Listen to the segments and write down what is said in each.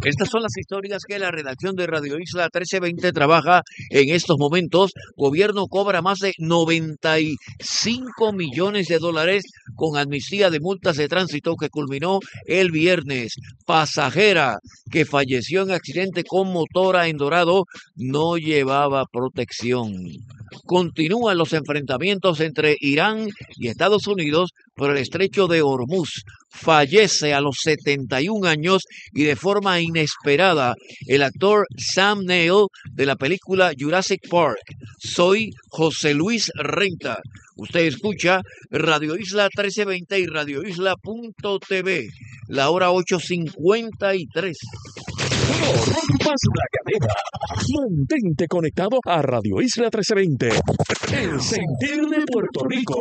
Estas son las historias que la redacción de Radio Isla 1320 trabaja en estos momentos. Gobierno cobra más de 95 millones de dólares con amnistía de multas de tránsito que culminó el viernes. Pasajera que falleció en accidente con motora en Dorado no llevaba protección. Continúan los enfrentamientos entre Irán y Estados Unidos por el estrecho de Hormuz. Fallece a los 71 años y de forma inesperada el actor Sam Neill de la película Jurassic Park. Soy José Luis Renta. Usted escucha Radio Isla 1320 y radioisla.tv. La hora 8:53. No rompas la cadena. Mantente conectado a Radio Isla 1320. El sentir de Puerto Rico.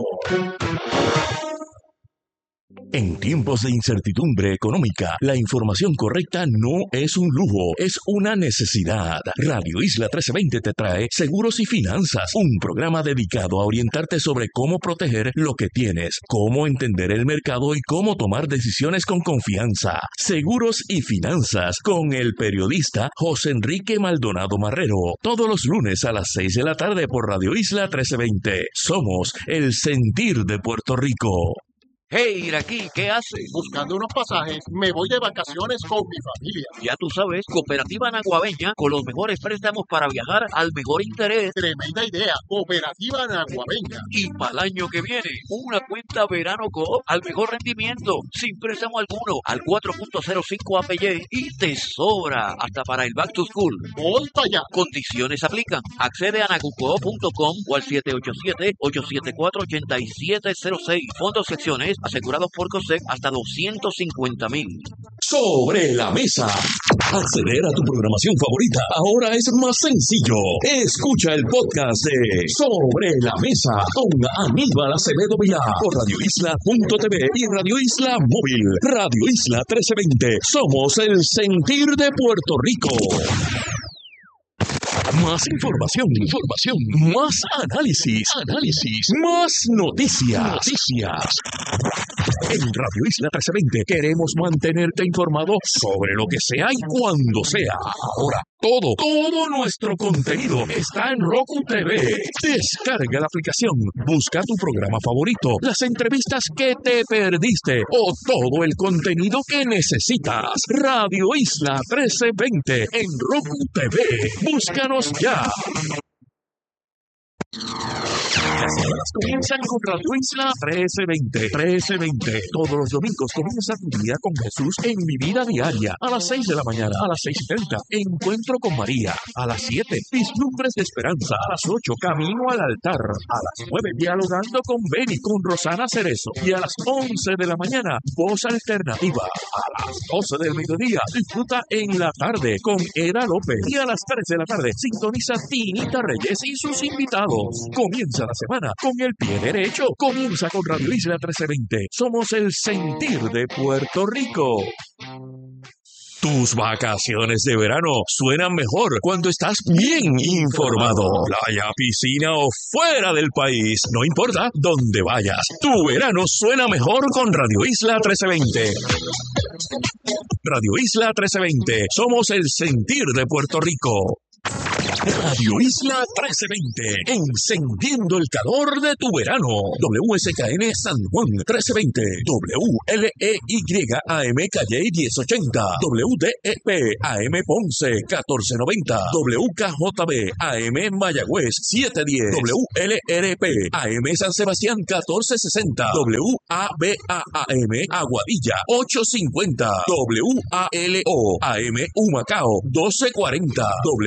En tiempos de incertidumbre económica, la información correcta no es un lujo, es una necesidad. Radio Isla 1320 te trae Seguros y Finanzas, un programa dedicado a orientarte sobre cómo proteger lo que tienes, cómo entender el mercado y cómo tomar decisiones con confianza. Seguros y Finanzas con el periodista José Enrique Maldonado Marrero, todos los lunes a las 6 de la tarde por Radio Isla 1320. Somos el sentir de Puerto Rico. Hey, Iraquí, ¿qué haces? Buscando unos pasajes, me voy de vacaciones con mi familia. Ya tú sabes, Cooperativa Naguabeña, con los mejores préstamos para viajar al mejor interés. Tremenda idea, Cooperativa Naguabeña. Y para el año que viene, una cuenta Verano Coop al mejor rendimiento, sin préstamo alguno, al 4.05 APY y te sobra hasta para el Back to School. Voy para allá. Condiciones aplican. Accede a nagucoop.com o al 787-874-8706. Fondos secciones asegurados por COSEC hasta 250,000. Sobre la mesa. Acceder a tu programación favorita ahora es más sencillo. Escucha el podcast de Sobre la Mesa con Aníbal Acevedo Vilá por radioisla.tv y Radio Isla Móvil. Radio Isla 1320. Somos el sentir de Puerto Rico. Más información, más análisis, más noticias. En Radio Isla 1320 queremos mantenerte informado sobre lo que sea y cuando sea. Ahora, todo nuestro contenido está en Roku TV. Descarga la aplicación, busca tu programa favorito, las entrevistas que te perdiste o todo el contenido que necesitas. Radio Isla 1320 en Roku TV. Búscanos ya. Las horas comienzan con Radio Isla 1320. Todos los domingos comienza tu día con Jesús en Mi Vida Diaria. A las 6 de la mañana, a las 6:30, Encuentro con María. A las 7, Vislumbres de Esperanza. A las 8, Camino al Altar. A las 9, Dialogando con Beni, con Rosana Cerezo. Y a las 11 de la mañana, Voz Alternativa. A las 12 del mediodía, disfruta En la Tarde con Eda López. Y a las 3 de la tarde, sintoniza Tinita Reyes y sus invitados. Comienza la semana con el pie derecho. Comienza con Radio Isla 1320. Somos el sentir de Puerto Rico. Tus vacaciones de verano suenan mejor cuando estás bien informado. Playa, piscina o fuera del país, no importa dónde vayas. Tu verano suena mejor con Radio Isla 1320. Radio Isla 1320. Somos el sentir de Puerto Rico. Radio Isla 1320, encendiendo el calor de tu verano. WSKN San Juan 1320, WLEYAM Calle 1080, WDEP AM Ponce 1490, WKJB AM Mayagüez 710, WLRP AM San Sebastián 1460, WABAM Aguadilla 850, WALO AM Humacao 1240,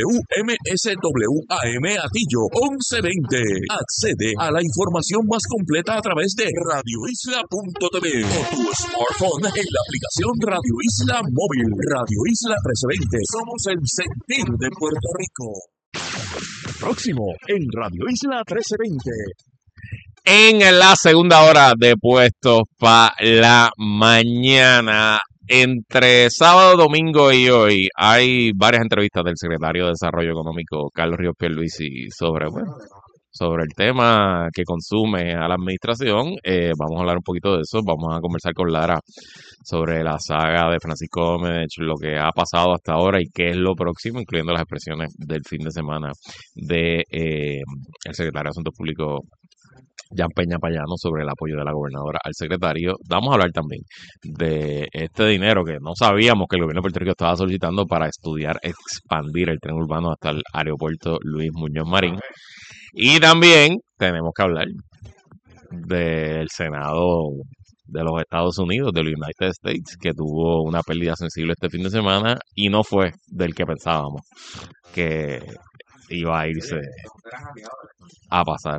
MSWAM Atillo 1120. Accede a la información más completa a través de radioisla.tv o tu smartphone en la aplicación Radio Isla Móvil. Radio Isla 1320. Somos el sentir de Puerto Rico. Próximo en Radio Isla 1320. En la segunda hora de Puestos para la Mañana, entre sábado, domingo y hoy, hay varias entrevistas del secretario de Desarrollo Económico, Carlos Ríos Pierluisi, sobre sobre el tema que consume a la administración. Vamos a hablar un poquito de eso. Vamos a conversar con Lara sobre la saga de Francisco Domenech, lo que ha pasado hasta ahora y qué es lo próximo, incluyendo las expresiones del fin de semana de el secretario de Asuntos Públicos Jan Peña Payano sobre el apoyo de la gobernadora al secretario. Vamos a hablar también de este dinero que no sabíamos que el gobierno de Puerto Rico estaba solicitando para estudiar expandir el tren urbano hasta el aeropuerto Luis Muñoz Marín. Y también tenemos que hablar del Senado de los Estados Unidos, de los United States, que tuvo una pérdida sensible este fin de semana y no fue del que pensábamos que iba a irse a pasar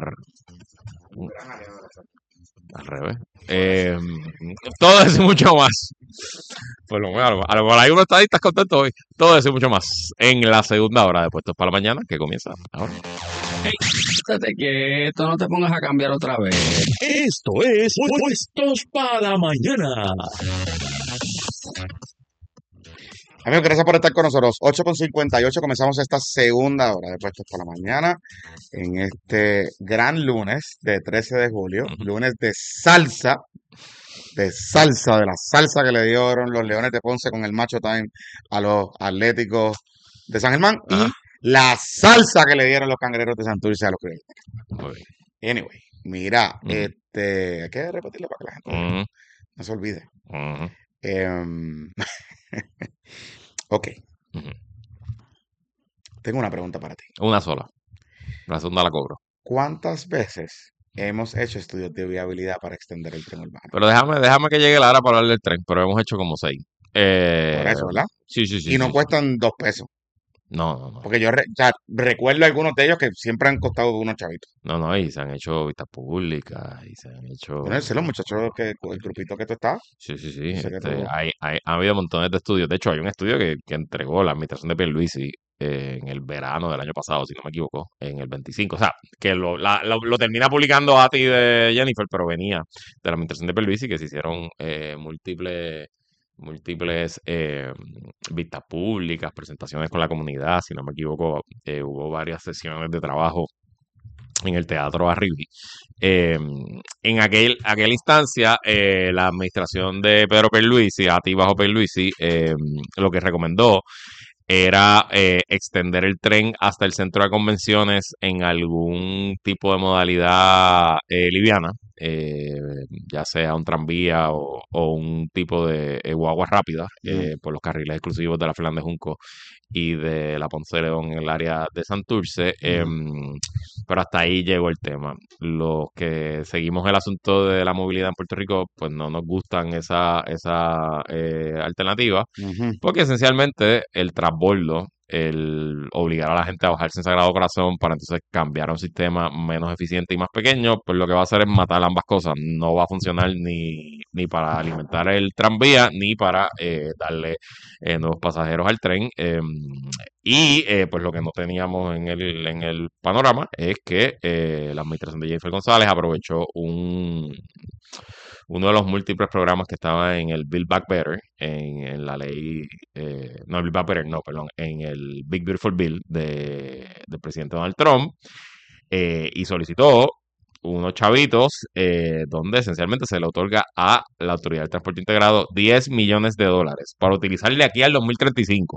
al revés. Todo eso y mucho más. Por lo menos, a lo mejor hay unos estadistas contentos hoy. Todo eso y mucho más en la segunda hora de Puestos para la Mañana, que comienza ahora. Estate quieto, no te pongas a cambiar otra vez. Esto es Puestos para la Mañana. Amigos, gracias por estar con nosotros. 8:58 comenzamos esta segunda hora de Puestos por la Mañana en este gran lunes de 13 de julio, lunes de salsa, de la salsa que le dieron los Leones de Ponce con el Macho Time a los Atléticos de San Germán y la salsa que le dieron los Cangrejeros de Santurce a los Criollos. Anyway, mira, hay que repetirlo para que la gente no se olvide. Ok. Tengo una pregunta para ti. Una sola. La segunda la cobro. ¿Cuántas veces hemos hecho estudios de viabilidad para extender el tren urbano? Pero déjame que llegue la hora para hablar del tren, pero hemos hecho como 6. Por eso, ¿verdad? Sí. Y no cuestan 2 pesos. No. Porque yo recuerdo algunos de ellos que siempre han costado unos chavitos. No, y se han hecho vistas públicas, y se han hecho... Bueno, ese los muchachos, el grupito que tú estás. Sí. Sé que tú- Ha habido montones de estudios. De hecho, hay un estudio que entregó la administración de Pierluisi en el verano del año pasado, si no me equivoco, en el 25. O sea, que lo termina publicando ATI de Jennifer, pero venía de la administración de Pierluisi, que se hicieron múltiples vistas públicas, presentaciones con la comunidad, si no me equivoco, hubo varias sesiones de trabajo en el Teatro Arribi. En aquella instancia, la administración de Pedro Pierluisi, a ti bajo Pierluisi, lo que recomendó era extender el tren hasta el centro de convenciones en algún tipo de modalidad liviana, ya sea un tranvía o un tipo de guagua rápida, por los carriles exclusivos de la Fernández Junco y de la Ponce de León en el área de Santurce. Pero hasta ahí llegó el tema. Los que seguimos el asunto de la movilidad en Puerto Rico, pues no nos gustan esa alternativa, porque esencialmente el transbordo, el obligar a la gente a bajarse en Sagrado Corazón para entonces cambiar a un sistema menos eficiente y más pequeño, pues lo que va a hacer es matar ambas cosas. No va a funcionar ni para alimentar el tranvía, ni para darle nuevos pasajeros al tren. Pues lo que no teníamos en el panorama es que la administración de Jennifer González aprovechó uno de los múltiples programas que estaba en el Build Back Better, en la ley, no, el Build Back Better, no, perdón, en el Big Beautiful Bill del presidente Donald Trump, y solicitó unos chavitos donde esencialmente se le otorga a la Autoridad del Transporte Integrado $10 millones para utilizar de aquí al 2035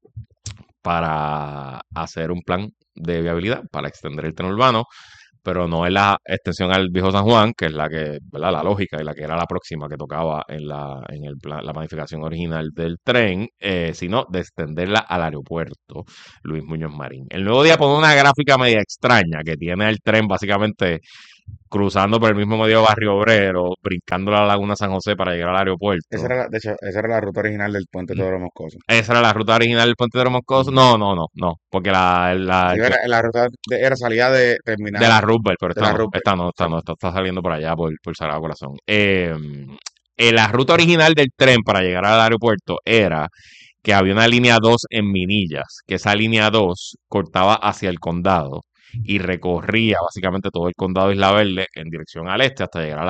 para hacer un plan de viabilidad, para extender el tren urbano, pero no es la extensión al Viejo San Juan, que es la que, ¿verdad? La lógica y la que era la próxima que tocaba en la planificación original del tren, sino de extenderla al aeropuerto Luis Muñoz Marín. El Nuevo Día pone una gráfica media extraña que tiene el tren básicamente cruzando por el mismo medio Barrio Obrero, brincando la Laguna San José para llegar al aeropuerto. De hecho, esa era la ruta original del puente Teodoro Moscoso. Esa era la ruta original del puente Teodoro Moscoso. No, porque La ruta era salida de terminal. De la Roosevelt, pero de la Roosevelt. esta no, está saliendo por allá por Sagrado Corazón. La ruta original del tren para llegar al aeropuerto era que había una línea 2 en Minillas, que esa línea 2 cortaba hacia el condado y recorría básicamente todo el condado de Isla Verde en dirección al este hasta llegar al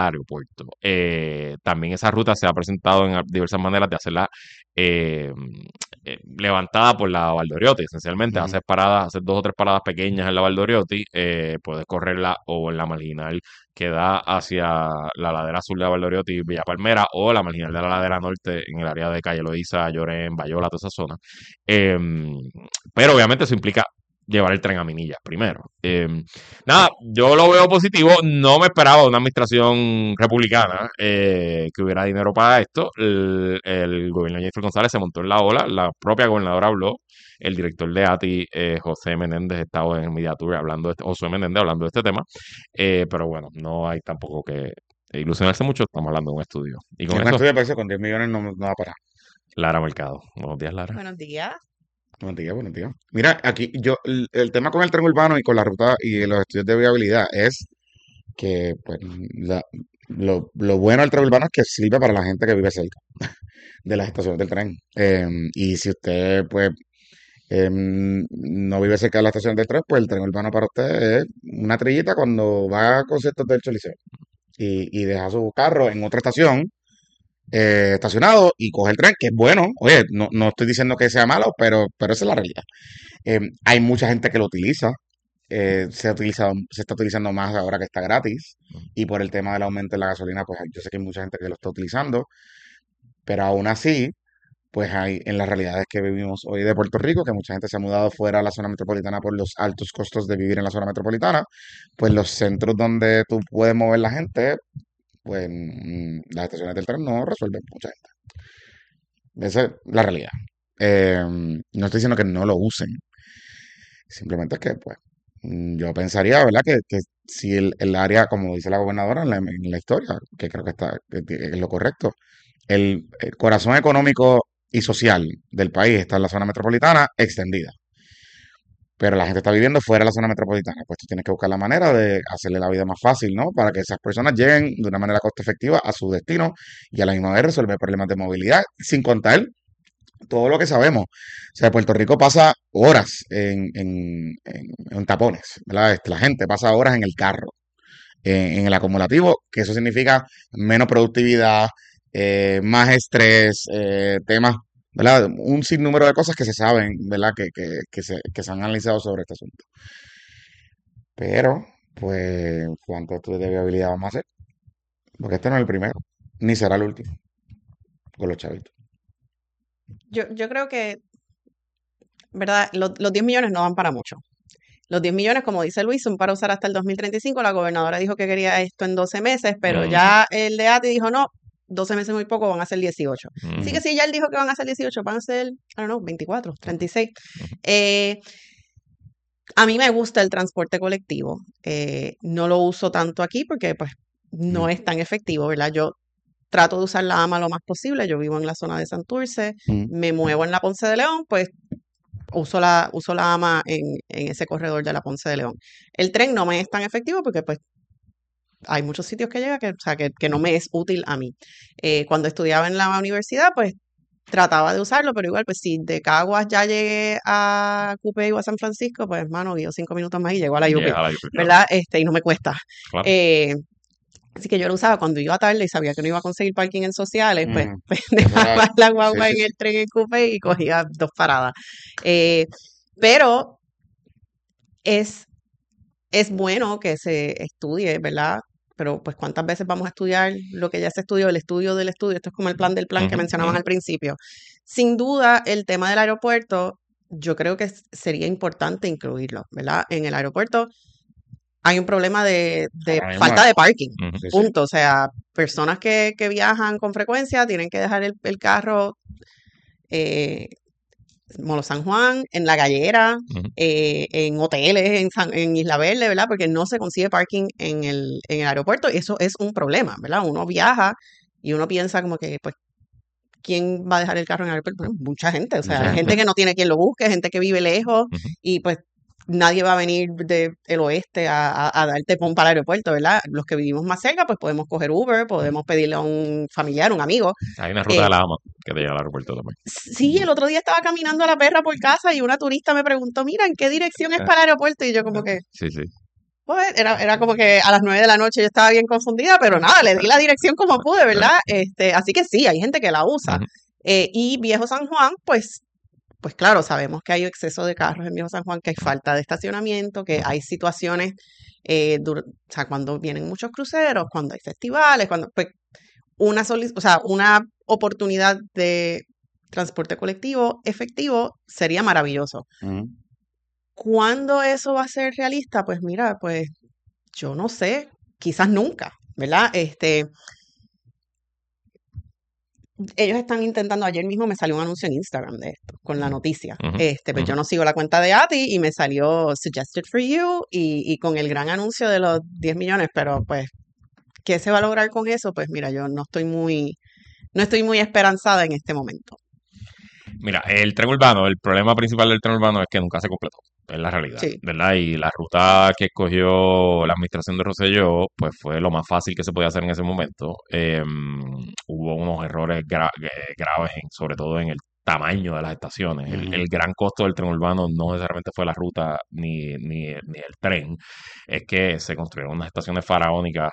levantada por la Valdoriotti, esencialmente. Ujú. Haces 2 o 3 paradas pequeñas en la Valdoriotti, puedes correrla o en la marginal que da hacia la ladera sur de la Valdoriotti y Villa Palmera, o la marginal de la ladera norte en el área de Calle Loíza, Llorén, Bayola, toda esa zona. Em, pero obviamente eso implica llevar el tren a Minillas primero. Nada, yo lo veo positivo. No me esperaba una administración republicana que hubiera dinero para esto. El gobierno de Jennifer González se montó en la ola. La propia gobernadora habló. El director de ATI, José Menéndez, estaba en el Media Tour hablando José Menéndez hablando de este tema. Pero bueno, no hay tampoco que ilusionarse mucho. Estamos hablando de un estudio. Y con Un eso, estudio de precios con 10 millones no va a parar. Lara Mercado. Buenos días, Lara. Buenos días. Buenos días, buenos días. Mira, aquí el tema con el tren urbano y con la ruta y los estudios de viabilidad es que pues, lo bueno del tren urbano es que sirve para la gente que vive cerca de las estaciones del tren. Y si usted pues no vive cerca de las estaciones del tren, pues el tren urbano para usted es una trillita cuando va a conciertos del Choliseo y deja su carro en otra estación estacionado y coge el tren, que es bueno. Oye, no estoy diciendo que sea malo, pero esa es la realidad. Hay mucha gente que lo utiliza. Se está utilizando más ahora que está gratis. Y por el tema del aumento de la gasolina, pues yo sé que hay mucha gente que lo está utilizando. Pero aún así, pues hay en las realidades que vivimos hoy de Puerto Rico, que mucha gente se ha mudado fuera a la zona metropolitana por los altos costos de vivir en la zona metropolitana, pues los centros donde tú puedes mover la gente, pues las estaciones del tren no resuelven mucha gente. Esa es la realidad. No estoy diciendo que no lo usen. Simplemente es que, pues, yo pensaría, ¿verdad? Que si el área, como dice la gobernadora en la historia, que creo que que es lo correcto, el corazón económico y social del país está en la zona metropolitana extendida. Pero la gente está viviendo fuera de la zona metropolitana. Pues tú tienes que buscar la manera de hacerle la vida más fácil, ¿no? Para que esas personas lleguen de una manera costo efectiva a su destino y a la misma vez resolver problemas de movilidad, sin contar todo lo que sabemos. O sea, Puerto Rico pasa horas en tapones, ¿verdad? La gente pasa horas en el carro, en el acumulativo, que eso significa menos productividad, más estrés, temas, ¿verdad? Un sinnúmero de cosas que se saben, ¿verdad? Que se han analizado sobre este asunto. Pero, pues, ¿cuántos estudios de viabilidad vamos a hacer? Porque este no es el primero, ni será el último, con los chavitos. Yo creo que, ¿verdad? Los 10 millones no dan para mucho. Los 10 millones, como dice Luis, son para usar hasta el 2035. La gobernadora dijo que quería esto en 12 meses, pero ya el de ATI dijo, no, 12 meses muy poco, van a ser 18. Así que si ya él dijo que van a ser 18, van a ser, I don't know, 24, 36. A mí me gusta el transporte colectivo. No lo uso tanto aquí porque pues no es tan efectivo, ¿verdad? Yo trato de usar la AMA lo más posible. Yo vivo en la zona de Santurce, me muevo en la Ponce de León, pues uso la AMA en ese corredor de la Ponce de León. El tren no me es tan efectivo porque pues hay muchos sitios que llega que no me es útil a mí. Cuando estudiaba en la universidad, pues trataba de usarlo, pero igual, pues si de Caguas ya llegué a Cupey o a San Francisco, pues hermano, guío 5 minutos más y llego a la UP, ¿verdad? Y no me cuesta. Claro. Así que yo lo usaba cuando iba tarde y sabía que no iba a conseguir parking en sociales, pues dejaba la guagua en el tren en Cupey y cogía 2 paradas. Pero es bueno que se estudie, ¿verdad? Pero pues ¿cuántas veces vamos a estudiar lo que ya se estudió, el estudio del estudio? Esto es como el plan del plan que mencionaban al principio. Sin duda, el tema del aeropuerto, yo creo que sería importante incluirlo, ¿verdad? En el aeropuerto hay un problema de falta de parking, punto. O sea, personas que viajan con frecuencia tienen que dejar el carro Molo San Juan, en La Gallera, en hoteles, en Isla Verde, ¿verdad? Porque no se consigue parking en el aeropuerto y eso es un problema, ¿verdad? Uno viaja y uno piensa como que, pues, ¿quién va a dejar el carro en el aeropuerto? Bueno, mucha gente, o sea, gente que no tiene quien lo busque, gente que vive lejos y pues nadie va a venir del oeste a darte pon para el aeropuerto, ¿verdad? Los que vivimos más cerca, pues podemos coger Uber, podemos pedirle a un familiar, un amigo. Hay una ruta de la AMA que te lleva al aeropuerto también. Sí, el otro día estaba caminando a la perra por casa y una turista me preguntó, mira, ¿en qué dirección es para el aeropuerto? Y yo como que... Sí. Pues era como que a las 9 de la noche yo estaba bien confundida, pero nada, le di la dirección como pude, ¿verdad? Así que sí, hay gente que la usa. Y Viejo San Juan, pues pues claro, sabemos que hay exceso de carros en Viejo San Juan, que hay falta de estacionamiento, que hay situaciones, o sea, cuando vienen muchos cruceros, cuando hay festivales, cuando, pues, o sea, una oportunidad de transporte colectivo efectivo sería maravilloso. Ujú. ¿Cuándo eso va a ser realista? Pues mira, pues yo no sé, quizás nunca, ¿verdad? Ellos están intentando, ayer mismo me salió un anuncio en Instagram de esto, con la noticia. Ujú, Pues yo ujú. no sigo la cuenta de ATI y me salió Suggested for You y con el gran anuncio de los 10 millones, pero pues, ¿qué se va a lograr con eso? Pues mira, yo no estoy muy esperanzada en este momento. Mira, el tren urbano, el problema principal del tren urbano es que nunca se completó, es la realidad, Sí. ¿verdad? Y la ruta que escogió la administración de Rosselló, pues fue lo más fácil que se podía hacer en ese momento. Hubo unos errores graves, sobre todo en el tamaño de las estaciones. El gran costo del tren urbano no necesariamente fue la ruta ni el tren, es que se construyeron unas estaciones faraónicas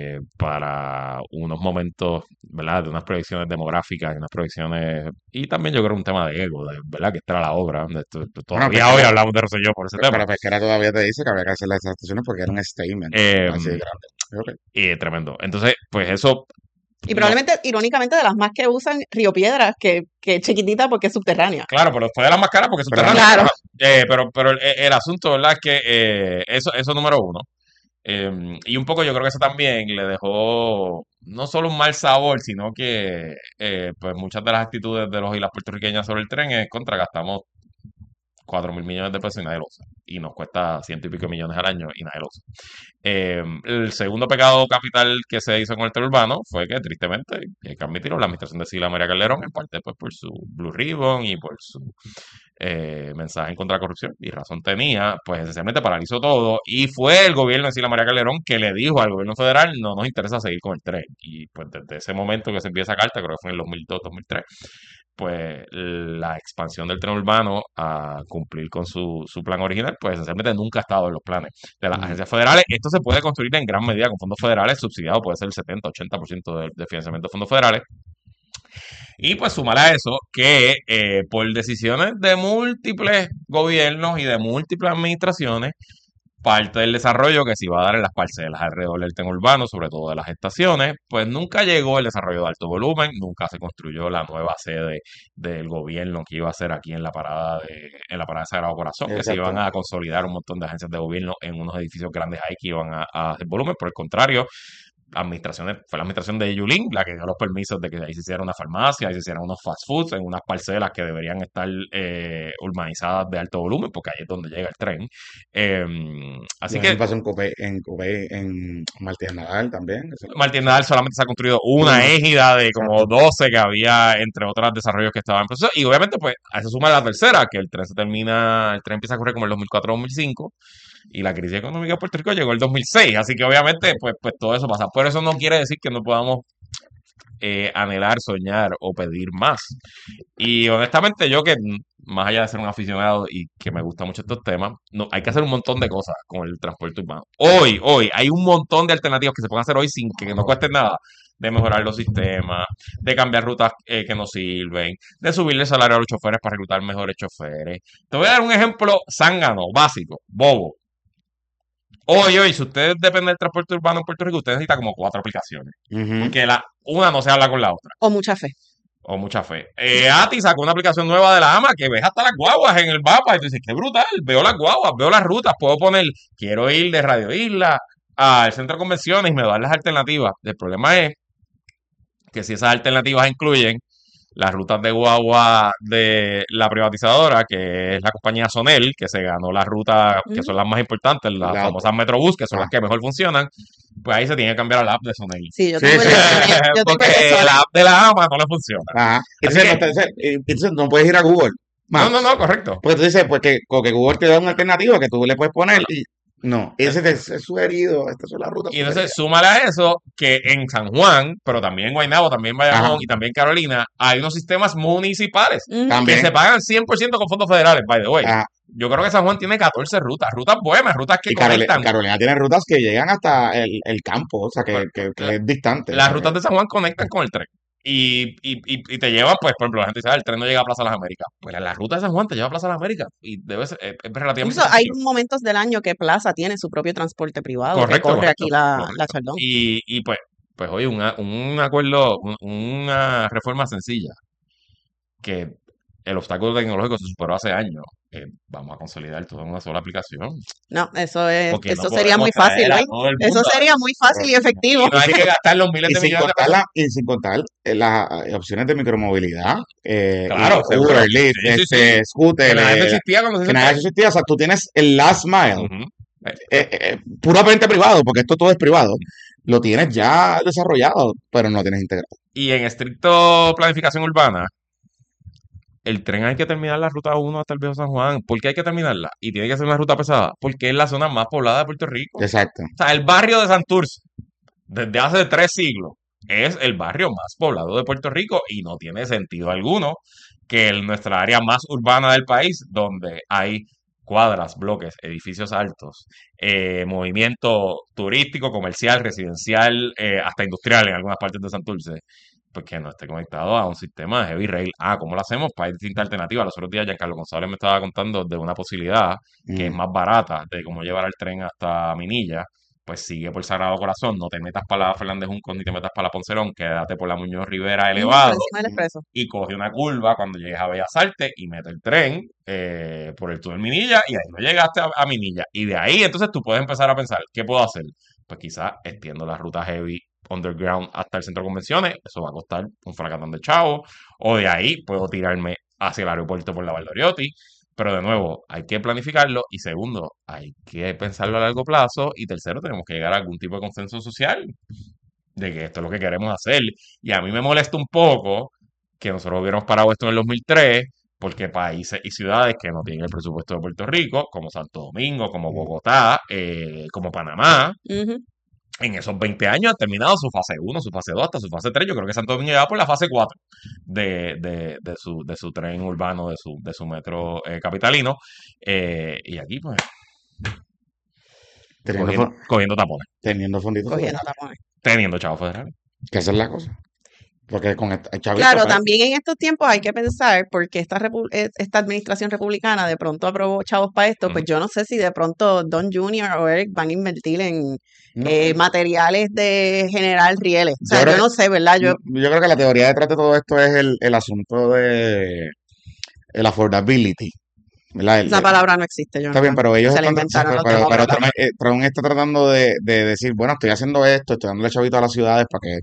para unos momentos, ¿verdad? De unas proyecciones demográficas y unas proyecciones, y también yo creo un tema de ego, ¿verdad? Que esta era la obra. Todavía Pesquera, hoy hablamos de Rosselló por ese tema. pero Pesquera todavía te dice que habría que hacer las estaciones porque era un statement Eh, así de grande. Ok. y tremendo. Entonces, pues eso Y no, probablemente, irónicamente, de las más que usan Río Piedras, que es chiquitita porque es subterránea. claro, pero fue de las más caras porque es Pero subterráneo. Claro. Pero el asunto, ¿verdad? Es que eso número uno. Y un poco yo creo que eso también le dejó no solo un mal sabor, sino que pues muchas de las actitudes de los y las puertorriqueñas sobre el tren es contra gastamos 4.000 millones de pesos y nadie lo usa. Y nos cuesta 100 y pico millones al año y nadie lo usa. El segundo pecado capital que se hizo con el tren urbano fue que, tristemente, hay que admitirlo, la administración de Sila María Calderón, en parte pues por su Blue Ribbon y por su mensaje en contra de la corrupción, y razón tenía, pues esencialmente paralizó todo, y fue el gobierno de Sila María Calderón que le dijo al gobierno federal, no nos interesa seguir con el tren. Y pues desde ese momento que se empieza esa carta, creo que fue en el 2002-2003, pues la expansión del tren urbano a cumplir con su plan original, pues esencialmente nunca ha estado en los planes de las agencias federales. Esto se puede construir en gran medida con fondos federales subsidiados, puede ser el 70-80% de financiamiento de fondos federales. Y pues sumar a eso que por decisiones de múltiples gobiernos y de múltiples administraciones, parte del desarrollo que se iba a dar en las parcelas alrededor del tren urbano, sobre todo de las estaciones, pues nunca llegó el desarrollo de alto volumen, nunca se construyó la nueva sede del gobierno que iba a ser aquí en la parada de Sagrado Corazón, que se Exacto. iban a consolidar un montón de agencias de gobierno en unos edificios grandes ahí que iban a hacer volumen. Por el contrario, fue la administración de Yulín la que dio los permisos de que ahí se hiciera una farmacia, ahí se hicieran unos fast foods en unas parcelas que deberían estar urbanizadas de alto volumen, porque ahí es donde llega el tren. Así Lo que mismo pasó en Martínez Nadal también. Martín Nadal solamente se ha construido una égida de como 12 que había, entre otros desarrollos que estaban en proceso. Y obviamente, pues, a eso suma la tercera, que el tren empieza a correr como el 2004-2005. Y la crisis económica de Puerto Rico llegó el 2006, así que obviamente pues todo eso pasa. Por eso no quiere decir que no podamos anhelar, soñar o pedir más. Y honestamente yo que más allá de ser un aficionado y que me gustan mucho estos temas, no, hay que hacer un montón de cosas con el transporte urbano. Hoy hay un montón de alternativas que se pueden hacer hoy sin que no cuesten nada. De mejorar los sistemas, de cambiar rutas que no sirven, de subirle el salario a los choferes para reclutar mejores choferes. Te voy a dar un ejemplo zángano, básico, bobo. Hoy, si usted depende del transporte urbano en Puerto Rico, usted necesita como 4 aplicaciones. Porque una no se habla con la otra. O mucha fe. O mucha fe. ATI sacó una aplicación nueva de la AMA que ves hasta las guaguas en el mapa y tú dices, qué brutal, veo las guaguas, veo las rutas, puedo poner, quiero ir de Radio Isla al centro de convenciones y me dan las alternativas. El problema es que si esas alternativas incluyen las rutas de guagua de la privatizadora, que es la compañía Sonel, que se ganó las rutas que son las más importantes, las famosas Metrobús, que son las que mejor funcionan, pues ahí se tiene que cambiar al app de Sonel. Sí, yo tengo el porque la app de la AMA no le funciona. Ajá. Entonces no puedes ir a Google. No, correcto. Porque tú dices, pues que Google te da una alternativa que tú le puedes poner y no, ese es sugerido, estas son las rutas. Y entonces súmale a eso que en San Juan, pero también en Guaynabo, también en Bayamón y también en Carolina, hay unos sistemas municipales que se pagan 100% con fondos federales, by the way. Yo creo que San Juan tiene 14 rutas buenas, rutas que conectan. Carolina tiene rutas que llegan hasta el campo, o sea, que es distante. Las rutas de San Juan conectan con el tren. y te llevan, pues, por ejemplo, la gente dice, el tren no llega a Plaza Las Américas. Pues la ruta de San Juan te lleva a Plaza Las Américas y debe ser, es relativamente Incluso hay sencillo. momentos del año que Plaza tiene su propio transporte privado que Correcto, corre aquí la correcto. Chaldón. Y pues oye, un acuerdo, una reforma sencilla, que el obstáculo tecnológico se superó hace años. Vamos a consolidar todo en una sola aplicación. No, Porque no eso sería muy podemos fácil, traer a ¿eh? todo el Eso mundo. sería muy fácil y efectivo. Y no hay que gastar los miles Y de sin millones de contar, pesos. y sin contar las opciones de micromovilidad, Claro, seguro. Uber, Lyft, Sí, sí, sí. Que scooter, nada de eso existía cuando se que hizo el nada de tren. eso existía. O sea, tú tienes el last mile, Ujú. puramente privado, porque esto todo es privado. Lo tienes ya desarrollado, pero no lo tienes integrado. Y en estricto planificación urbana, el tren hay que terminar la ruta 1 hasta el Viejo San Juan. ¿Por qué hay que terminarla? Y tiene que ser una ruta pesada. Porque es la zona más poblada de Puerto Rico. Exacto. O sea, el barrio de Santurce, desde hace 3 siglos, es el barrio más poblado de Puerto Rico y no tiene sentido alguno que en nuestra área más urbana del país, donde hay cuadras, bloques, edificios altos, movimiento turístico, comercial, residencial, hasta industrial en algunas partes de Santurce, pues que no esté conectado a un sistema de heavy rail. ¿Cómo lo hacemos? Para distintas alternativas. Los otros días Giancarlo González me estaba contando de una posibilidad que es más barata de cómo llevar el tren hasta Minilla. Pues sigue por Sagrado Corazón, no te metas para la Fernández Junco ni te metas para la Poncerón, quédate por la Muñoz Rivera Por elevado encima del expreso. y coge una curva cuando llegues a Bellas Artes y mete el tren por el túnel Minilla y ahí no llegaste a Minilla. Y de ahí entonces tú puedes empezar a pensar, ¿qué puedo hacer? Pues quizás extiendo la ruta heavy underground hasta el centro de convenciones, eso va a costar un fracatán de chavo, o de ahí puedo tirarme hacia el aeropuerto por la Valdoriotti, pero de nuevo, hay que planificarlo y segundo, hay que pensarlo a largo plazo y tercero, tenemos que llegar a algún tipo de consenso social de que esto es lo que queremos hacer. Y a mí me molesta un poco que nosotros hubiéramos parado esto en el 2003 porque países y ciudades que no tienen el presupuesto de Puerto Rico, como Santo Domingo, como Bogotá, como Panamá, Ujú. en esos 20 años han terminado su fase 1, su fase 2, hasta su fase 3. Yo creo que Santo Domingo ya va por la fase 4 de su tren urbano, de su metro capitalino. Y aquí, pues, Teniendo, cogiendo tapones, teniendo fonditos Cogiendo federales. tapones. teniendo chavos federales. Que esa es la cosa. Porque con el chavito, Claro, ¿sabes? también en estos tiempos hay que pensar, porque esta administración republicana de pronto aprobó chavos para esto, pues yo no sé si de pronto Don Junior o Eric van a invertir en No. materiales de generar rieles. O sea, Yo creo yo no sé, ¿verdad? Yo creo que la teoría detrás de todo esto es el asunto de el affordability, ¿verdad? Esa palabra no existe, Está bien, Jonathan. pero ellos Se la están, inventaron los pero demócratas. Trump está tratando de decir, bueno, estoy haciendo esto, estoy dándole chavito a las ciudades para que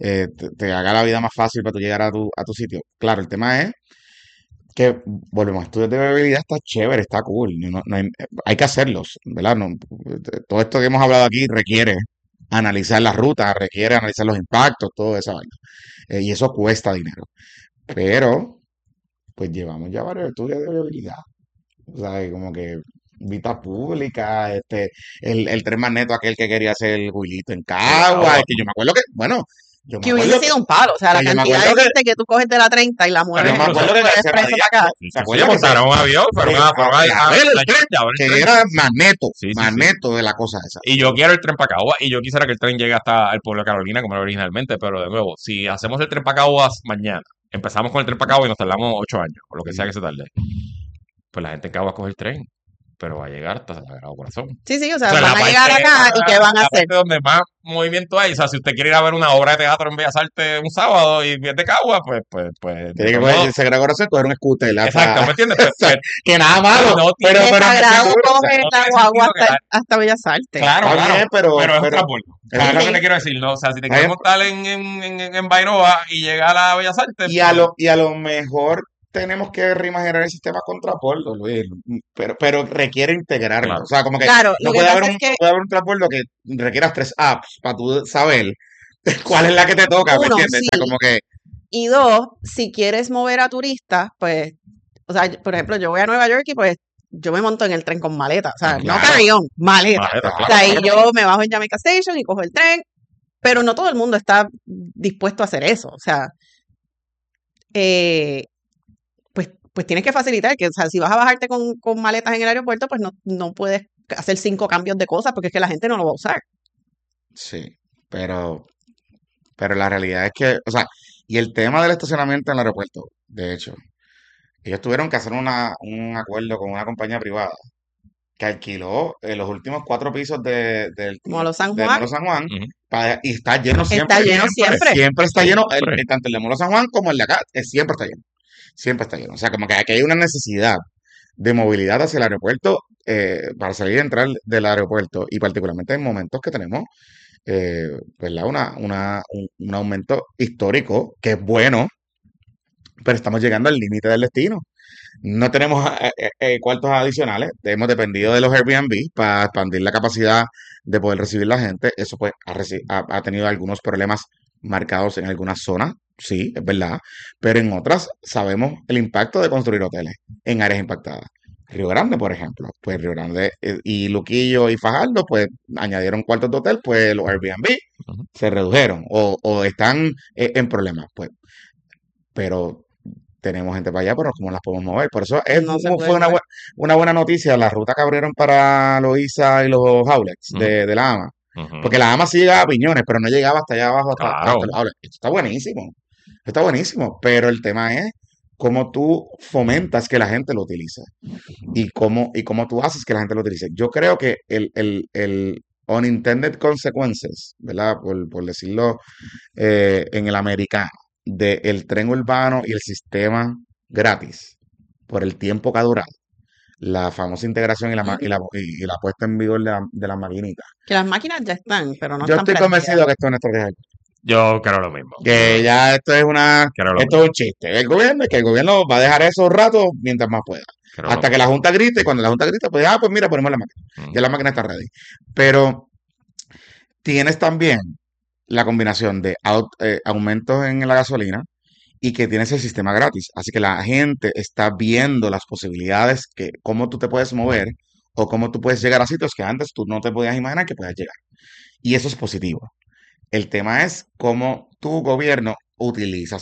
te haga la vida más fácil para tú llegar a tu sitio. Claro, el tema es que, volvemos, estudios de viabilidad está chévere, está cool, hay que hacerlos, ¿verdad? Todo esto que hemos hablado aquí requiere analizar las rutas, requiere analizar los impactos, todo eso, y eso cuesta dinero. Pero, pues llevamos ya varios estudios de viabilidad. O sea, como que vista pública, el tren magneto aquel que quería hacer el Huilito en Cagua, que yo me acuerdo que, bueno, yo me Que hubiese acuerdo sido un palo. O sea, la que yo me cantidad de acuerdo que, gente que tú coges de la 30 y la yo mueves me acuerdo que por el García expreso Padilla, para acá. ¿se Se acuerdan que montaron un avión, fueron a ver el tren, llevaron el que tren. era magneto, Sí, sí, sí. magneto de la cosa esa? Y yo quiero el tren para Caguas y yo quisiera que el tren llegue hasta el pueblo de Carolina como era originalmente, pero de nuevo, si hacemos el tren para Caguas mañana, empezamos con el tren para Caguas y nos tardamos 8 años, o lo que sea que se tarde, pues la gente en Caguas coge el tren, pero va a llegar hasta Sagrado Corazón. Sí, sí, o sea, O sea, van a llegar acá y ¿qué van a la hacer? parte donde más movimiento hay, o sea, si usted quiere ir a ver una obra de teatro en Bellas Artes un sábado y viene de Caguas, pues, Tiene que coger ese Sagrado Corazón y coger un scooter. exacto, ¿me entiendes? Pues, que nada malo, no pero, De pero Sagrado seguro, coge no la tiene guagua sentido que hasta Bellas Artes. claro, Está claro, bien, pero es un pero- transbordo. Eso es lo que te quiero decir, ¿no? O sea, si te quieres montar en Bairoa y llegar a Bellas Artes, y a lo mejor tenemos que reimaginar el sistema contrabordo, Luis, pero requiere integrarlo. Claro. O sea, como que Claro, no lo que puede haber pasa un, es que no puede haber un transbordo que requieras 3 apps para tú saber cuál es la que te toca, ¿me uno, entiendes? O sea, sí, como que y dos, si quieres mover a turistas, pues, o sea, por ejemplo, yo voy a Nueva York y pues yo me monto en el tren con maleta, o sea, no Claro. carry-on, maleta. Maleta, O claro, sea, y claro. yo me bajo en Jamaica Station y cojo el tren, pero no todo el mundo está dispuesto a hacer eso, o sea, pues tienes que facilitar que, o sea, si vas a bajarte con maletas en el aeropuerto, pues no puedes hacer 5 cambios de cosas porque es que la gente no lo va a usar. sí, pero la realidad es que, o sea, Y el tema del estacionamiento en el aeropuerto, de hecho, ellos tuvieron que hacer un acuerdo con una compañía privada que alquiló los últimos 4 pisos del Molo San del Juan Molo San Juan Ujú. y está lleno siempre. está lleno siempre. Siempre está lleno, Siempre. tanto el de Molo San Juan como el de acá, siempre está lleno. Siempre está lleno. O sea, como que aquí hay una necesidad de movilidad hacia el aeropuerto para salir y entrar del aeropuerto y particularmente en momentos que tenemos, ¿verdad? Un aumento histórico que es bueno, pero estamos llegando al límite del destino. No tenemos cuartos adicionales, hemos dependido de los Airbnb para expandir la capacidad de poder recibir la gente. Eso pues ha tenido algunos problemas marcados en algunas zonas, sí, es verdad, pero en otras sabemos el impacto de construir hoteles en áreas impactadas. Río Grande, por ejemplo, pues Río Grande y Luquillo y Fajardo, pues añadieron cuartos de hotel, pues los Airbnb Ujú. se redujeron o están en problemas, pues, pero tenemos gente para allá, pero ¿cómo las podemos mover? Por eso No se puede fue mover. una buena noticia la ruta que abrieron para Loíza y los outlets Ujú. de la AMA. Ujú. Porque la AMA sí llegaba a Piñones, pero no llegaba hasta allá abajo, hasta Claro. el outlet. Esto está buenísimo. Está buenísimo. Pero el tema es cómo tú fomentas que la gente lo utilice. Y cómo tú haces que la gente lo utilice. Yo creo que el unintended consequences, ¿verdad? Por decirlo en el americano, del tren urbano y el sistema gratis, por el tiempo que ha durado, la famosa integración y la puesta en vigor de las maquinitas. Que las máquinas ya están, pero no Yo están estoy convencido que esto es una estrategia. Yo creo lo mismo. Que ya esto es Creo lo esto es un chiste del gobierno y que el gobierno va a dejar eso un rato mientras más pueda. creo Hasta lo que la Junta grite y cuando la Junta grita, pues, pues mira, ponemos la máquina. mismo. Ya la máquina está ready. Pero tienes también la combinación de aumentos en la gasolina y que tienes el sistema gratis. Así que la gente está viendo las posibilidades, cómo tú te puedes mover o cómo tú puedes llegar a sitios que antes tú no te podías imaginar que puedas llegar. Y eso es positivo. El tema es cómo tu gobierno utilizas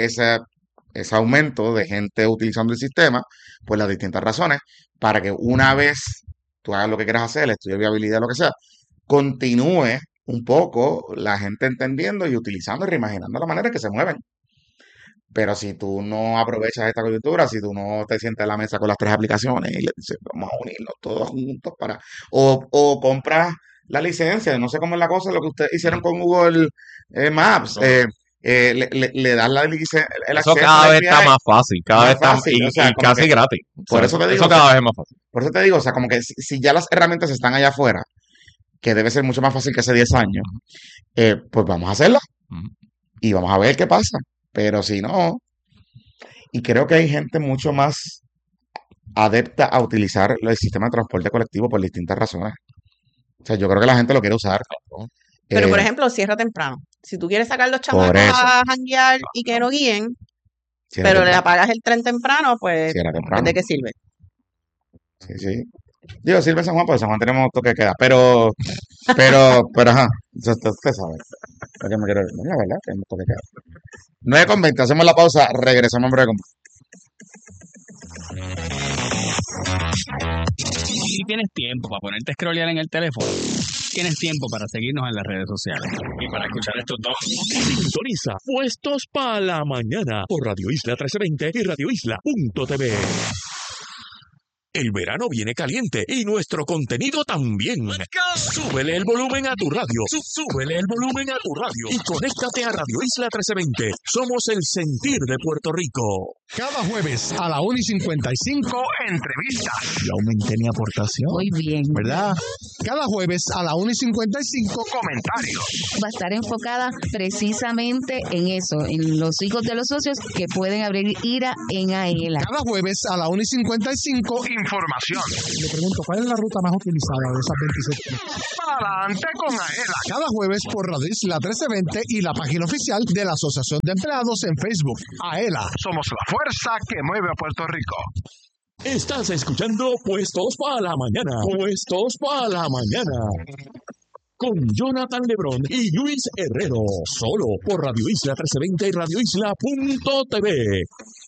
ese aumento de gente utilizando el sistema por las distintas razones para que una vez tú hagas lo que quieras hacer, el estudio de viabilidad, lo que sea, continúe un poco la gente entendiendo y utilizando y reimaginando la manera en que se mueven. Pero si tú no aprovechas esta coyuntura, si tú no te sientas a la mesa con las 3 aplicaciones y le dices, vamos a unirnos todos juntos o compras la licencia, no sé cómo es la cosa, lo que ustedes hicieron con Google Maps, le das el Eso acceso cada al vez está API, más fácil, cada más vez está fácil, o sea, y como casi que, gratis. por eso te digo, Eso o sea, cada vez es más fácil. por eso te digo, o sea, como que si ya las herramientas están allá afuera, que debe ser mucho más fácil que hace 10 años, pues vamos a hacerla Ujú. y vamos a ver qué pasa. Pero si no, y creo que hay gente mucho más adepta a utilizar el sistema de transporte colectivo por distintas razones. O sea, yo creo que la gente lo quiere usar. Pero, por Eh, ejemplo, cierra temprano. Si tú quieres sacar los por chamacos eso, a janguear y que no guíen, cierra pero le temprano, apagas el tren temprano, pues, cierra temprano. ¿de qué sirve? Sí, sí. Digo, sirve San Juan, porque San Juan tenemos toque de queda, pero, ajá, usted sabe. Lo que me quiero decir. No, la verdad, tenemos toque de queda. 9:20, hacemos la pausa, regresamos en breve con Si tienes tiempo para ponerte a scrollear en el teléfono, tienes tiempo para seguirnos en las redes sociales y para escuchar estos dos. Sintoniza Puestos para la Mañana por Radio Isla 1320 y radioisla.tv. El verano viene caliente y nuestro contenido también. Súbele el volumen a tu radio. Súbele el volumen a tu radio. Y conéctate a Radio Isla 1320. Somos el sentir de Puerto Rico. Cada jueves a la 1:55, entrevistas. Yo aumenté mi aportación, Muy bien. ¿verdad? Cada jueves a la 1:55, comentarios. Va a estar enfocada precisamente en eso, en los hijos de los socios que pueden abrir IRA en AELA. Cada jueves a la 1:55, información. Le pregunto, ¿cuál es la ruta más utilizada de esas 27? Adelante con AELA. Cada jueves por Radio Isla 1320 y la página oficial de la Asociación de Empleados en Facebook. AELA, somos la fuerza que mueve a Puerto Rico. Estás escuchando Puestos para la Mañana. Puestos para la Mañana. Con Jonathan Lebrón y Luis Herrero. Solo por Radio Isla 1320 y radioisla.tv.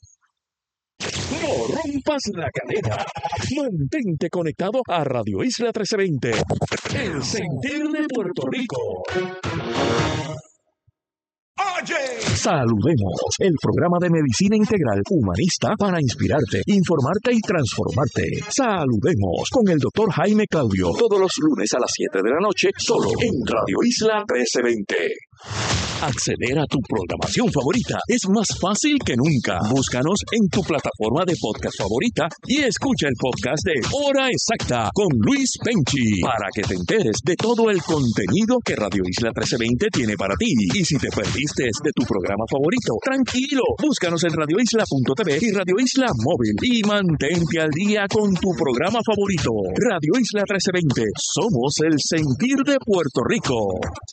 No rompas la cadena. Mantente conectado a Radio Isla 1320. El sentir de Puerto Rico. Saludemos, el programa de medicina integral humanista para inspirarte, informarte y transformarte. Saludemos con el Dr. Jaime Claudio, todos los lunes a las 7 de la noche, solo en Radio Isla 1320. Acceder a tu programación favorita es más fácil que nunca. Búscanos en tu plataforma de podcast favorita y escucha el podcast de Hora Exacta con Luis Penchi para que te enteres de todo el contenido que Radio Isla 1320 tiene para ti. Y si te perdiste de tu programa favorito, tranquilo, búscanos en radioisla.tv y Radio Isla Móvil y mantente al día con tu programa favorito. Radio Isla 1320, somos el sentir de Puerto Rico.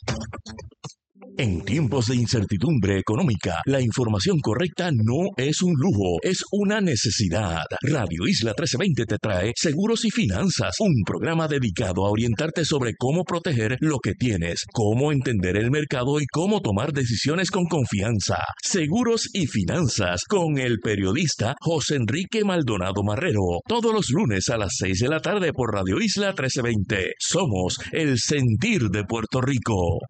En tiempos de incertidumbre económica, la información correcta no es un lujo, es una necesidad. Radio Isla 1320 te trae Seguros y Finanzas, un programa dedicado a orientarte sobre cómo proteger lo que tienes, cómo entender el mercado y cómo tomar decisiones con confianza. Seguros y Finanzas con el periodista José Enrique Maldonado Marrero, todos los lunes a las 6 de la tarde por Radio Isla 1320. Somos el sentir de Puerto Rico.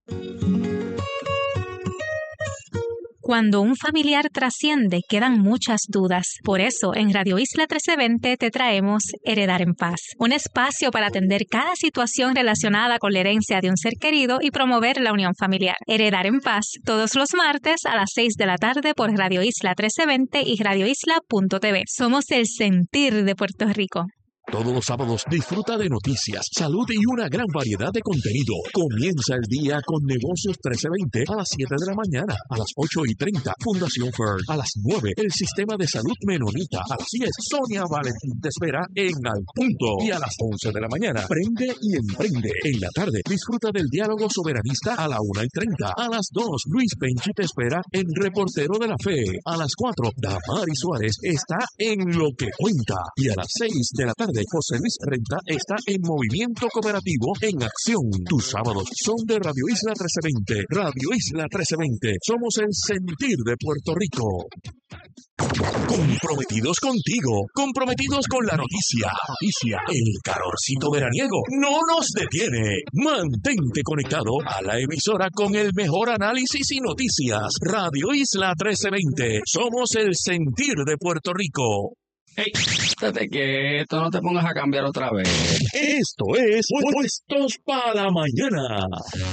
Cuando un familiar trasciende, quedan muchas dudas. Por eso, en Radio Isla 1320 te traemos Heredar en Paz, un espacio para atender cada situación relacionada con la herencia de un ser querido y promover la unión familiar. Heredar en Paz, todos los martes a las 6 de la tarde por Radio Isla 1320 y radioisla.tv. Somos el sentir de Puerto Rico. Todos los sábados disfruta de noticias, salud y una gran variedad de contenido. Comienza el día con Negocios 1320 a las 7 de la mañana, a las 8:30 Fundación Fern, a las 9 el Sistema de Salud Menonita, a las 10 Sonia Valentín te espera en Al Punto y a las 11 de la mañana Prende y Emprende. En la tarde disfruta del Diálogo Soberanista a la 1:30, a las 2 Luis Penchi te espera en Reportero de la Fe, a las 4 Damari Suárez está en Lo que Cuenta y a las 6 de la tarde José Luis Renta está en Movimiento Cooperativo en Acción. Tus sábados son de Radio Isla 1320. Radio Isla 1320. Somos el sentir de Puerto Rico. Comprometidos contigo, comprometidos con la noticia. El calorcito veraniego no nos detiene. Mantente conectado a la emisora con el mejor análisis y noticias. Radio Isla 1320. Somos el sentir de Puerto Rico. Hey, estate quieto, no te pongas a cambiar otra vez. Esto es Puestos para la Mañana.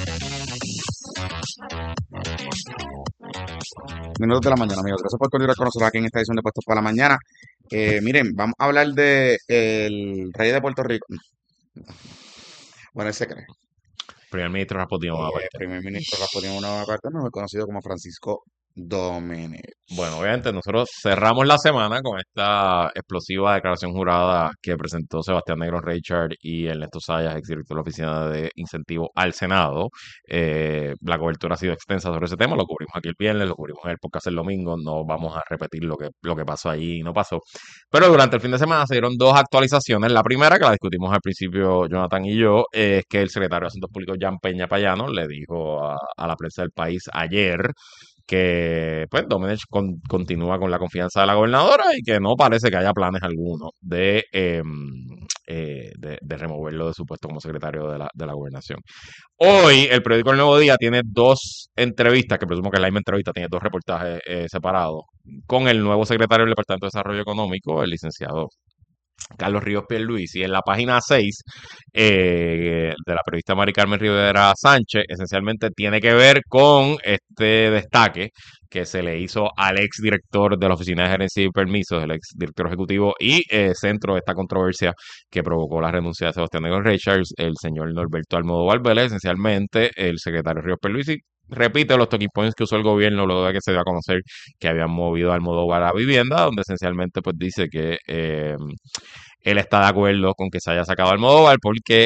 Minutos de la mañana, amigos. Gracias por continuar con nosotros aquí en esta edición de Puestos para la Mañana. Miren, vamos a hablar de el rey de Puerto Rico. Bueno, él se cree. Primer ministro Rasputin Bonaparte. Primer ministro Rasputin Bonaparte, no es conocido como Francisco Domínguez. Bueno, obviamente nosotros cerramos la semana con esta explosiva declaración jurada que presentó Sebastián Negro Richard y Ernesto Sayas, exdirector de la Oficina de Incentivo al Senado. La cobertura ha sido extensa sobre ese tema, lo cubrimos aquí el viernes, lo cubrimos en el podcast el domingo, no vamos a repetir lo que pasó allí y no pasó. Pero durante el fin de semana se dieron dos actualizaciones. La primera, que la discutimos al principio Jonathan y yo, es que el secretario de Asuntos Públicos, Jan Peña Payano, le dijo a la prensa del país ayer que pues Domenech continúa con la confianza de la gobernadora y que no parece que haya planes alguno de removerlo de su puesto como secretario de la gobernación. Hoy el periódico El Nuevo Día tiene dos entrevistas, que presumo que es la misma entrevista, tiene dos reportajes separados, con el nuevo secretario del Departamento de Desarrollo Económico, el licenciado Carlos Ríos Pierluisi. Y en la página 6 de la periodista Mari Carmen Rivera Sánchez, esencialmente tiene que ver con este destaque que se le hizo al exdirector de la Oficina de Gerencia y Permisos, el exdirector ejecutivo y centro de esta controversia que provocó la renuncia de Sebastián Negro Richards, el señor Norberto Almodóvar Vélez. Esencialmente, el secretario Ríos Pierluisi repite los talking points que usó el gobierno luego de que se dio a conocer que habían movido a Almodóvar a la vivienda, donde esencialmente pues dice que él está de acuerdo con que se haya sacado a Almodóvar porque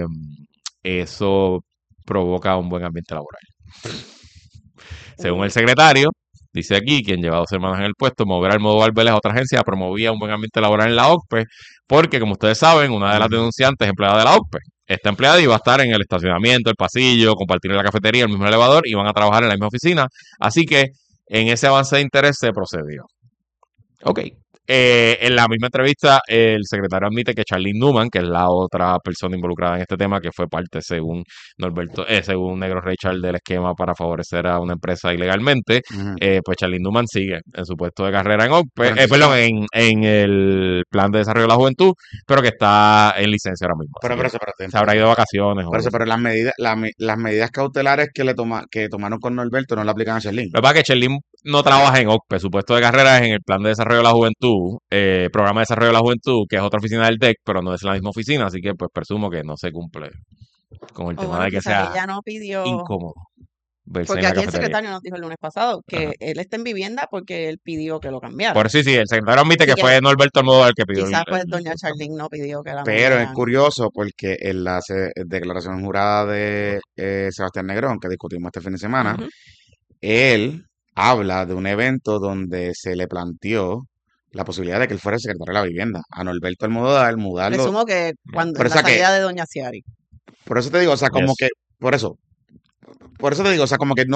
eso provoca un buen ambiente laboral. Según el secretario, dice aquí, quien lleva 2 semanas en el puesto, mover a Almodóvar Vélez a otra agencia promovía un buen ambiente laboral en la OCPE, porque, como ustedes saben, una de las denunciantes es empleada de la OCPE. Esta empleada iba a estar en el estacionamiento, el pasillo, compartir en la cafetería, el mismo elevador, iban a trabajar en la misma oficina, así que en ese avance de interés se procedió. Ok, En la misma entrevista, el secretario admite que Charlene Newman, que es la otra persona involucrada en este tema, que fue parte, según Norberto, según Negro Richard, del esquema para favorecer a una empresa ilegalmente, pues Charlene Newman sigue en su puesto de carrera en OCPE, en el Plan de Desarrollo de la Juventud, pero que está en licencia ahora mismo. Se habrá ido de vacaciones. Pero las medidas cautelares que tomaron con Norberto no le aplican a Charlene. Lo que pasa es que Charlene no trabaja en OCPE, su puesto de carrera es en el Plan de Desarrollo de la Juventud, Programa de Desarrollo de la Juventud, que es otra oficina del DEC, pero no es la misma oficina, así que pues presumo que no se cumple con el tema de que sea ella no pidió, incómodo. Porque aquí el secretario nos dijo el lunes pasado que él está en vivienda porque él pidió que lo cambiara. Por sí, el secretario admite que fue Norberto Almodóvar el que pidió. Quizás pues doña Charlene no pidió que la Pero es curioso porque en la declaración jurada de Sebastián Negrón, que discutimos este fin de semana, él habla de un evento donde se le planteó la posibilidad de que él fuera el secretario de la vivienda. A Norberto Almodóvar, mudarlo. Presumo que cuando la salida de doña Ciari. Por eso te digo, o sea, como que, por eso te digo, o sea, como que no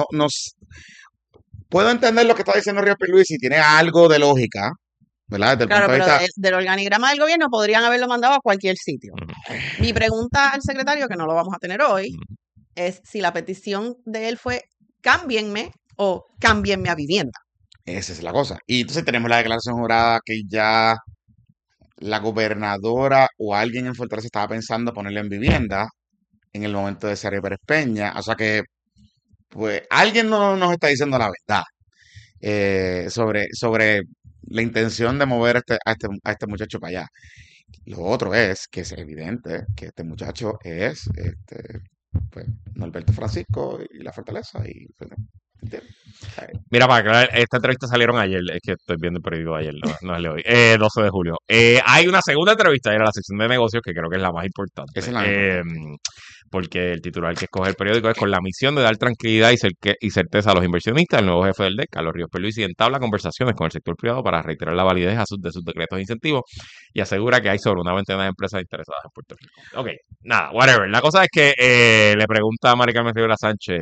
puedo entender lo que está diciendo Ríos Pierluisi y tiene algo de lógica, ¿verdad? Desde el punto de vista del organigrama del gobierno podrían haberlo mandado a cualquier sitio. Mi pregunta al secretario, que no lo vamos a tener hoy, es si la petición de él fue cámbienme o cámbienme a vivienda. Esa es la cosa. Y entonces tenemos la declaración jurada que ya la gobernadora o alguien en Fortaleza estaba pensando ponerle en vivienda en el momento de Ciari Pérez Peña. O sea que, pues, alguien no nos está diciendo la verdad sobre la intención de mover a este muchacho para allá. Lo otro es que es evidente que este muchacho es pues, Norberto Francisco y la Fortaleza. Y, pues, mira, para aclarar, esta entrevista salieron ayer, es que estoy viendo el periódico de ayer, no es de hoy, 12 de julio. Hay una segunda entrevista, era la sección de negocios, que creo que es la más importante. Esa es la más importante. Porque el titular que escoge el periódico es: con la misión de dar tranquilidad y certeza a los inversionistas, el nuevo jefe del DEC, Carlos Ríos Pierluisi, entabla conversaciones con el sector privado para reiterar la validez de sus decretos de incentivos y asegura que hay sobre una veintena de empresas interesadas en Puerto Rico. Ok, nada, whatever. La cosa es que le pregunta a Mari Carmen Rivera Sánchez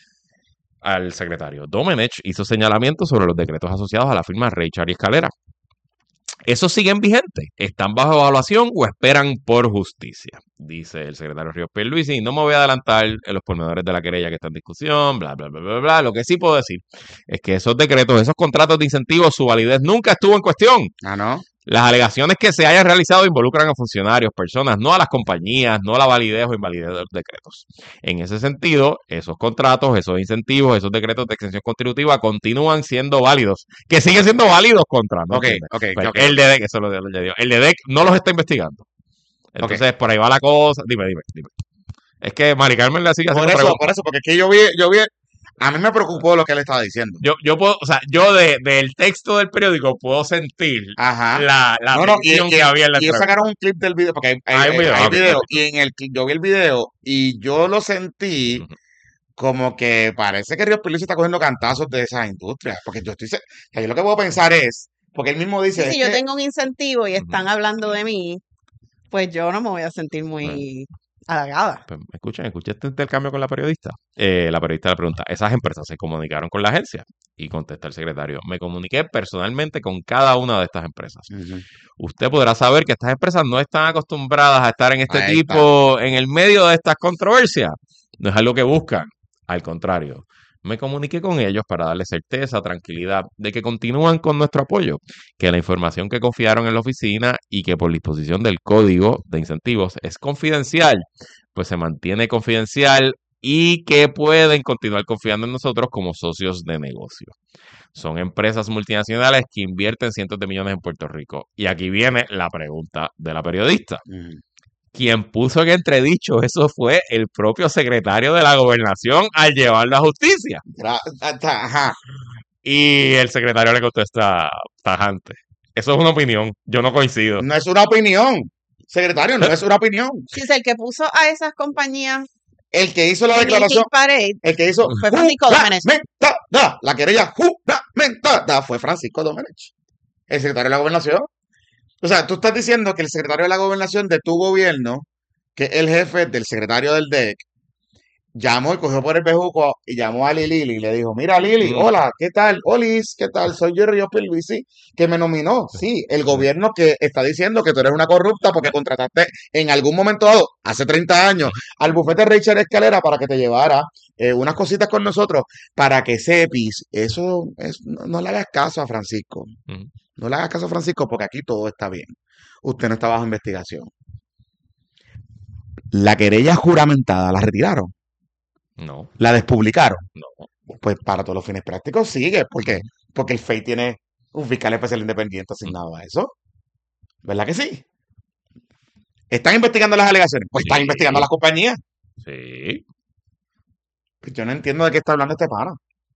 al secretario: Domenech hizo señalamientos sobre los decretos asociados a la firma Richard y Escalera. ¿Esos siguen vigentes? ¿Están bajo evaluación o esperan por justicia? Dice el secretario Ríos Pierluisi, y no me voy a adelantar en los pormenores de la querella que está en discusión, bla, bla, bla, bla, bla. Lo que sí puedo decir es que esos decretos, esos contratos de incentivos, su validez nunca estuvo en cuestión. ¿No? Las alegaciones que se hayan realizado involucran a funcionarios, personas, no a las compañías, no a la validez o invalidez de los decretos. En ese sentido, esos contratos, esos incentivos, esos decretos de extensión contributiva continúan siendo válidos, que siguen siendo válidos contra, ¿no? Okay. El de DEC, eso lo digo. El de DEC no los está investigando. Entonces, por ahí va la cosa. Dime. Es que Mari Carmen le sigue haciendo preguntas. Por eso, porque es que yo vi, a mí me preocupó lo que él estaba diciendo. Yo puedo, o sea, yo del texto del periódico puedo sentir la tensión que había en la entrevista. Y ellos sacaron un clip del video, porque hay un video, y en el clip yo vi el video y yo lo sentí como que parece que Ríos Pierluisi está cogiendo cantazos de esas industrias, porque yo lo que puedo pensar es, porque él mismo dice... Si yo tengo un incentivo y están hablando de mí, pues yo no me voy a sentir muy halagada. Pues, escuché este intercambio con la periodista. La periodista le pregunta: ¿esas empresas se comunicaron con la agencia? Y contesta el secretario: me comuniqué personalmente con cada una de estas empresas. Usted podrá saber que estas empresas no están acostumbradas a estar en en el medio de estas controversias. No es algo que buscan. Al contrario, me comuniqué con ellos para darles certeza, tranquilidad de que continúan con nuestro apoyo, que la información que confiaron en la oficina y que por disposición del código de incentivos es confidencial, pues se mantiene confidencial y que pueden continuar confiando en nosotros como socios de negocio. Son empresas multinacionales que invierten cientos de millones en Puerto Rico. Y aquí viene la pregunta de la periodista. Quien puso en entredicho eso fue el propio secretario de la Gobernación al llevarlo a justicia. Y el secretario le contesta tajante: eso es una opinión, yo no coincido. No es una opinión, secretario, no es una opinión. Sí, es el que puso a esas compañías. El que hizo la declaración, el que hizo fue Francisco Domenech. La querella juramentada fue Francisco Domenech, el secretario de la Gobernación. O sea, tú estás diciendo que el secretario de la Gobernación de tu gobierno, que es el jefe del secretario del DEC, llamó y cogió por el bejuco y llamó a Lili y le dijo, mira Lili, hola, ¿qué tal? Olis, ¿qué tal? Soy Jerry Pierluisi, que me nominó. Sí, el gobierno que está diciendo que tú eres una corrupta porque contrataste en algún momento dado, hace 30 años, al bufete Rachel Escalera para que te llevara unas cositas con nosotros para que sepis. Eso no le hagas caso a Francisco. No le hagas caso a Francisco porque aquí todo está bien. Usted no está bajo investigación. La querella juramentada la retiraron. No. La despublicaron. No. Pues para todos los fines prácticos sigue. ¿Por qué? Porque el FEI tiene un fiscal especial independiente asignado a eso. ¿Verdad que sí? ¿Están investigando las alegaciones? Pues están investigando a las compañías. Sí. Pues yo no entiendo de qué está hablando este pana. O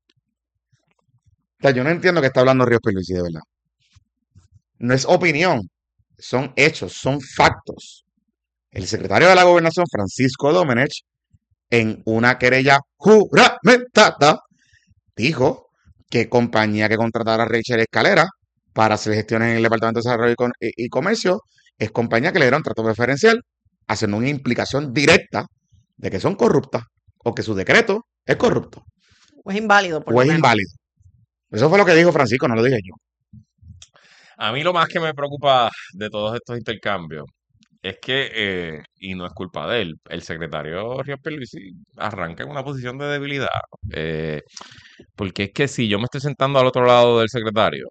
sea, yo no entiendo de qué está hablando Ríos Pierluisi, de verdad. No es opinión, son hechos, son factos. El secretario de la Gobernación, Francisco Domenech, en una querella juramentada, dijo que compañía que contratara a Rachel Escalera para hacer gestiones en el Departamento de Desarrollo y Comercio es compañía que le dieron trato preferencial, haciendo una implicación directa de que son corruptas o que su decreto es corrupto. O es inválido. O es inválido. Eso fue lo que dijo Francisco, no lo dije yo. A mí lo más que me preocupa de todos estos intercambios es que, y no es culpa de él, el secretario Ríos Pierluisi arranca en una posición de debilidad. Porque es que si yo me estoy sentando al otro lado del secretario,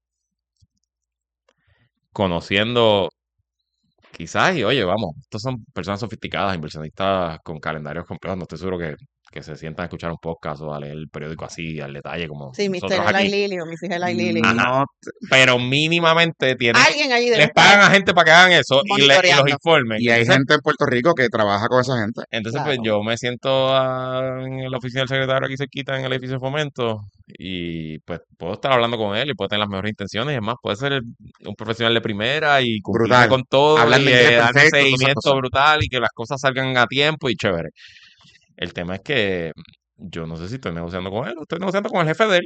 conociendo quizás, y oye, vamos, estos son personas sofisticadas, inversionistas con calendarios complejos, no estoy seguro que se sientan a escuchar un podcast o a leer el periódico así, al detalle, como sí, nosotros Mr. Eli aquí. Lilly o Mrs. Eli Lilly. No, Pero mínimamente tienen, Alguien allí debe les pagan estar a gente para que hagan eso y los monitoreando. informen. y hay Entonces, gente en Puerto Rico que trabaja con esa gente. entonces Claro. pues yo me siento en la oficina del secretario aquí cerquita en el edificio de Fomento y pues puedo estar hablando con él y puedo tener las mejores intenciones. Es más, puede ser un profesional de primera y cumplirme Brutal. con todo Hablando y inglés darme perfecto, todas esas seguimiento cosas. brutal y que las cosas salgan a tiempo y chévere. El tema es que yo no sé si estoy negociando con él o estoy negociando con el jefe de él.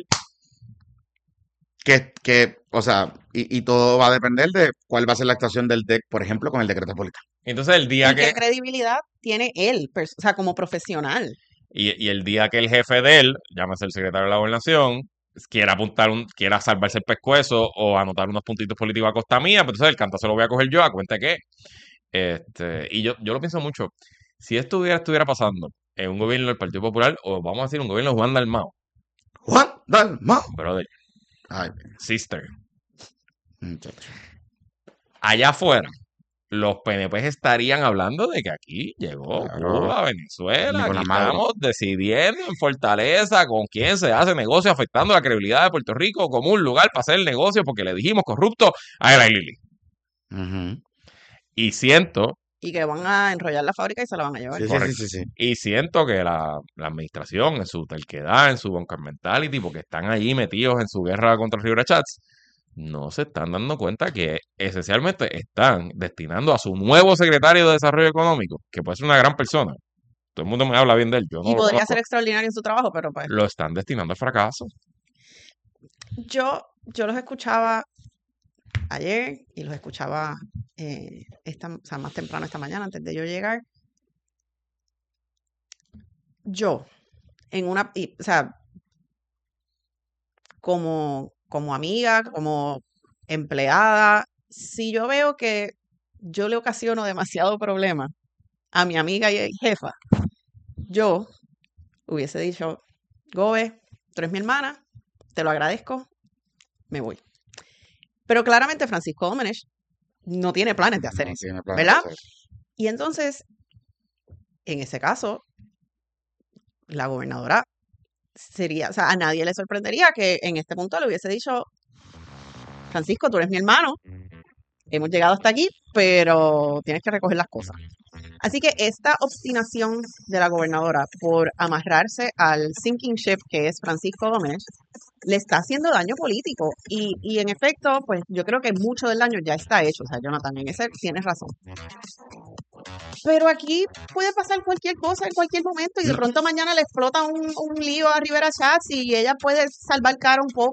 O sea, y todo va a depender de cuál va a ser la actuación del DEC, por ejemplo, con el decreto de política. Entonces el día ¿Y qué que credibilidad tiene él, o sea, como profesional? y el día que el jefe de él, llámese el secretario de la Gobernación, quiera salvarse el pescuezo o anotar unos puntitos políticos a costa mía, pues entonces el cantazo lo voy a coger yo a cuenta que y yo lo pienso mucho. Si esto estuviera pasando en un gobierno del Partido Popular, o vamos a decir un gobierno de Juan Dalmau, Juan Dalmau. brother, Ay, sister, muchacho. allá afuera, los PNP estarían hablando de que aquí llegó Claro. Cuba, Venezuela, Ni con aquí la madre. estamos decidiendo en Fortaleza con quién se hace negocio, afectando la credibilidad de Puerto Rico como un lugar para hacer el negocio porque le dijimos corrupto a Eli Lilly. Ujú. Y siento Y que van a enrollar la fábrica y se la van a llevar. Sí. Y siento que la administración, en su terquedad, en su bunker mentality, porque están allí metidos en su guerra contra el Rivera Chats, no se están dando cuenta que esencialmente están destinando a su nuevo secretario de Desarrollo Económico, que puede ser una gran persona. Todo el mundo me habla bien de él, yo no Y lo podría conozco. ser extraordinario en su trabajo, pero pues Lo están destinando al fracaso. yo los escuchaba ayer y los escuchaba o sea, más temprano esta mañana, antes de yo llegar. Yo, o sea, como amiga, como empleada, si yo veo que yo le ocasiono demasiado problema a mi amiga y jefa, yo hubiese dicho, Gobe, tú eres mi hermana, te lo agradezco, me voy. Pero claramente Francisco Domenech no tiene planes de hacer No eso, tiene planes de ¿verdad? hacer eso. Y entonces, en ese caso, la gobernadora o sea, a nadie le sorprendería que en este punto le hubiese dicho, Francisco, tú eres mi hermano, hemos llegado hasta aquí, pero tienes que recoger las cosas. Así que esta obstinación de la gobernadora por amarrarse al sinking ship que es Francisco Domenech le está haciendo daño político y en efecto, pues yo creo que mucho del daño ya está hecho. O sea, Jonathan, en ese tienes razón. Pero aquí puede pasar cualquier cosa en cualquier momento y de pronto mañana le explota un lío a Rivera Chats y ella puede salvar cara un poco